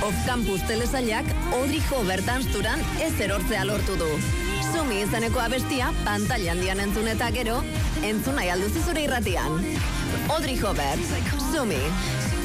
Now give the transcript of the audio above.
Off-Campus telesailak Audrey Hobart dansturan ez erortzea lortu du. Sumi izeneko abestia pantaila handian entzun eta gero, entzun nahi alduzu zure irratian. Audrey Hobart, Sumi.